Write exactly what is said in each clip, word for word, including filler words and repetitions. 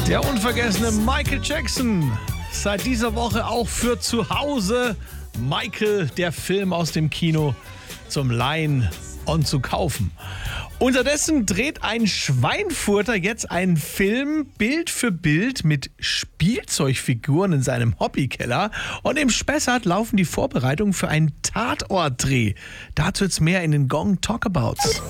Der unvergessene Michael Jackson. Seit dieser Woche auch für zu Hause. Michael, der Film aus dem Kino zum Leihen und zu kaufen. Unterdessen dreht ein Schweinfurter jetzt einen Film Bild für Bild mit Spielzeugfiguren in seinem Hobbykeller. Und im Spessart laufen die Vorbereitungen für einen Tatortdreh. Dazu jetzt mehr in den Gong Talkabouts.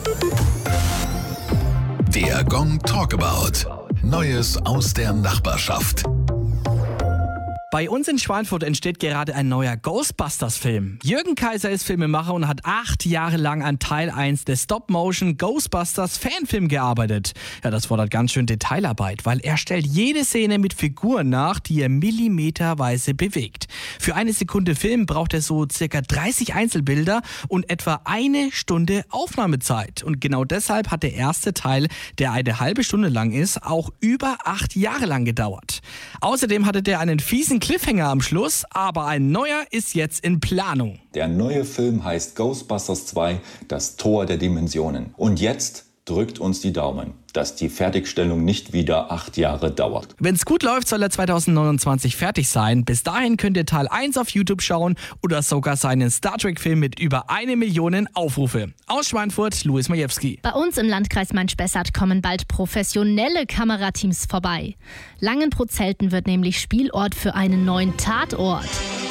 Der Gong Talkabout. Neues aus der Nachbarschaft. Bei uns in Schweinfurt entsteht gerade ein neuer Ghostbusters-Film. Jürgen Kaiser ist Filmemacher und hat acht Jahre lang an Teil eins des Stop-Motion Ghostbusters-Fanfilm gearbeitet. Ja, das fordert ganz schön Detailarbeit, weil er stellt jede Szene mit Figuren nach, die er millimeterweise bewegt. Für eine Sekunde Film braucht er so circa dreißig Einzelbilder und etwa eine Stunde Aufnahmezeit. Und genau deshalb hat der erste Teil, der eine halbe Stunde lang ist, auch über acht Jahre lang gedauert. Außerdem hatte der einen fiesen Cliffhanger am Schluss, aber ein neuer ist jetzt in Planung. Der neue Film heißt Ghostbusters zwei, das Tor der Dimensionen. Und jetzt drückt uns die Daumen, dass die Fertigstellung nicht wieder acht Jahre dauert. Wenn's gut läuft, soll er zwanzig neunundzwanzig fertig sein. Bis dahin könnt ihr Teil eins auf YouTube schauen oder sogar seinen Star Trek-Film mit über eine Million Aufrufe. Aus Schweinfurt, Louis Majewski. Bei uns im Landkreis Main-Spessart kommen bald professionelle Kamerateams vorbei. Langenprotzelten wird nämlich Spielort für einen neuen Tatort.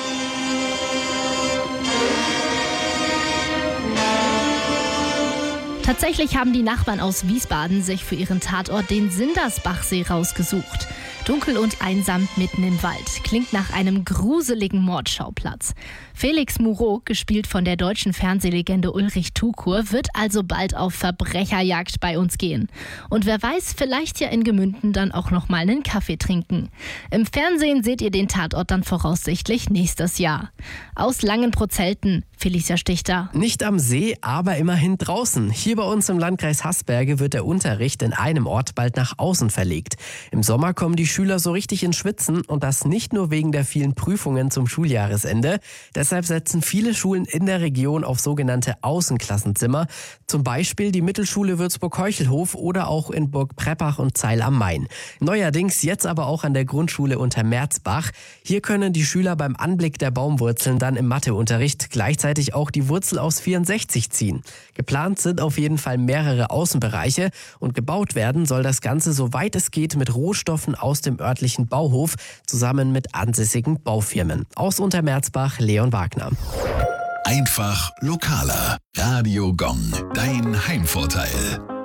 Tatsächlich haben die Nachbarn aus Wiesbaden sich für ihren Tatort den Sindersbachsee rausgesucht. Dunkel und einsam mitten im Wald. Klingt nach einem gruseligen Mordschauplatz. Felix Moureau, gespielt von der deutschen Fernsehlegende Ulrich Tukur, wird also bald auf Verbrecherjagd bei uns gehen. Und wer weiß, vielleicht ja in Gemünden dann auch noch mal einen Kaffee trinken. Im Fernsehen seht ihr den Tatort dann voraussichtlich nächstes Jahr. Aus Langenprotzelten, Felicia Stichter. Nicht am See, aber immerhin draußen. Hier bei uns im Landkreis Haßberge wird der Unterricht in einem Ort bald nach außen verlegt. Im Sommer kommen die Schüler so richtig ins Schwitzen und das nicht nur wegen der vielen Prüfungen zum Schuljahresende. Deshalb setzen viele Schulen in der Region auf sogenannte Außenklassenzimmer. Zum Beispiel die Mittelschule Würzburg-Heuchelhof oder auch in Burg Preppach und Zeil am Main. Neuerdings jetzt aber auch an der Grundschule Untermerzbach. Hier können die Schüler beim Anblick der Baumwurzeln dann im Matheunterricht gleichzeitig auch die Wurzel aus vierundsechzig ziehen. Geplant sind auf jeden Fall mehrere Außenbereiche und gebaut werden soll das Ganze, soweit es geht, mit Rohstoffen aus dem örtlichen Bauhof zusammen mit ansässigen Baufirmen. Aus Untermerzbach, Leon Wagner. Einfach lokaler. Radio Gong, dein Heimvorteil.